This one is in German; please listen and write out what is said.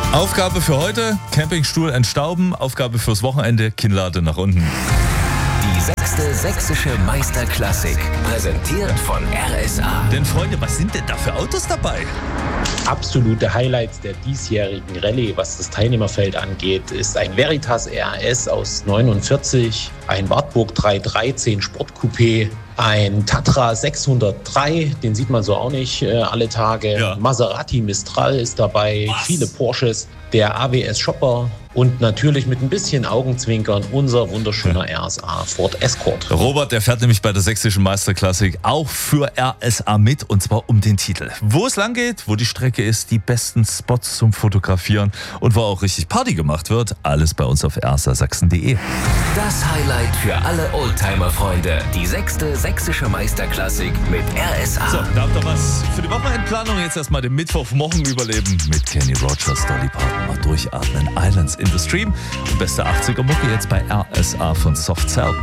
Aufgabe für heute, Campingstuhl entstauben. Aufgabe fürs Wochenende, Kinnlade nach unten. Die 6. Sächsische Meisterklassik, präsentiert von RSA. Denn Freunde, was sind denn da für Autos dabei? Absolute Highlights der diesjährigen Rallye, was das Teilnehmerfeld angeht, ist ein Veritas RS aus 49, ein Wartburg 313 Sportcoupé, ein Tatra 603, den sieht man so auch nicht alle Tage. Ja. Maserati Mistral ist dabei, viele Porsches, der AWS Shopper und natürlich mit ein bisschen Augenzwinkern unser wunderschöner RSA Ford Escort. Robert, der fährt nämlich bei der Sächsischen Meisterklassik auch für RSA mit, und zwar um den Titel. Wo es lang geht, wo die Strecke ist, die besten Spots zum Fotografieren und wo auch richtig Party gemacht wird, alles bei uns auf rsasachsen.de. Das Highlight für alle Oldtimer-Freunde, die 6. Sächsische Meisterklassik mit RSA. So, da habt ihr was für die Wochenendplanung. Jetzt erstmal den Mittwochmorgen überleben mit Kenny Rogers, Dolly Parton. Mal durchatmen, Islands in the Stream. Und beste 80er Mucke jetzt bei RSA von Soft Cell.